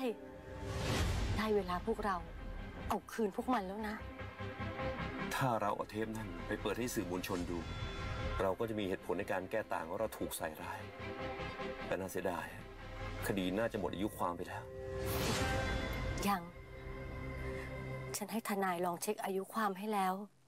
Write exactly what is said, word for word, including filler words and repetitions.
ได้เวลาพวกเราเอาคืนพวกมันแล้วนะถ้าเราเอาเทปนั่นไปเปิดให้สื่อมวลชนดูเราก็จะมีเหตุผลในการแก้ต่างว่าเราถูกใส่ร้ายแต่น่าเสียดายคดีน่าจะหมดอายุความไปแล้วยังฉันให้ทนายลองเช็คอายุความให้แล้ว